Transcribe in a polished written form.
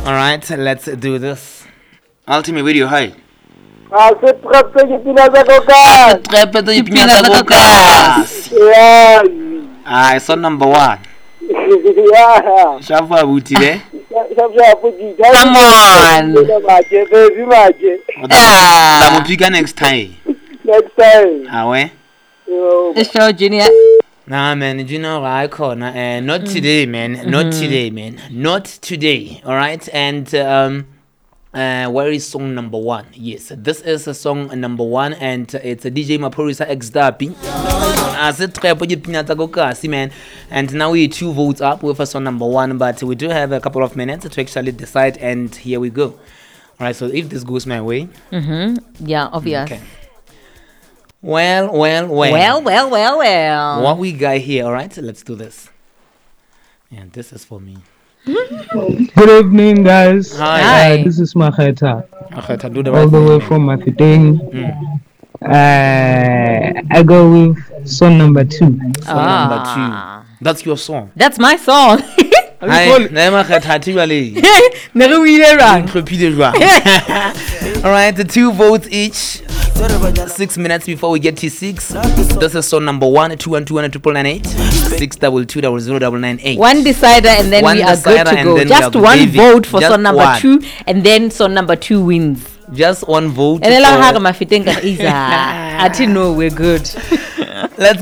All right, let's do this. Ultimate video, hi. Ah, song number 1. Shafa Buti, eh? Come on. Lamupika next time. Ah, where? The show, Junior. Nah, man, you know I call not today, man. Not today, man. Not today. All right, and where is song number 1? Yes, this is a song number 1, and it's a DJ Maphorisa X Dapi. As it man, and now we're 2 votes up with a song number 1, but we do have a couple of minutes to actually decide, and here we go. All right, so if this goes my way, Yeah, obvious. okay. Well. What we got here, all right? Let's do this. Yeah, this is for me. Good evening, guys. Hi. This is Maheta, Okay, do the all right the way thing. from Mafideng. I go with song number 2. Song number 2. That's your song. That's my song. Hi, Nema Khatati Wale. Never we wrong. All right, the 2 votes each. 6 minutes before we get to 6. This is song number 1, 2 and 2 and 298. 622000998. One decider, and then One we are good decider, to and go. then we Just are one gravy. vote for Just song number one. 2, and then song number 2 wins. Just one vote. And then for- I have my fitting. I didn't know we're good.